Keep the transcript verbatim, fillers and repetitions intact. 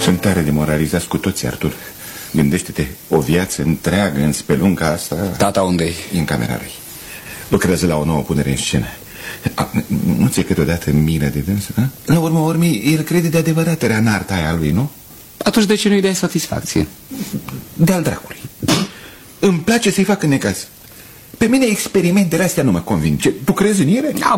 Sunt tare demoralizați cu toți, Artur. Gândește-te, o viață întreagă în spelunca asta. Tata unde-i? În camera lui. Lucrează la o nouă punere în scenă. Nu ți-e câteodată milă de dâns? A? La urmă urmii, el crede de adevărat rea în arta aia lui, nu? Atunci de ce nu-i dai satisfacție? De-al dracului. Îmi place să-i fac în necaz. Pe mine experimentele astea nu mă convin. Ce, tu crezi în ele? Am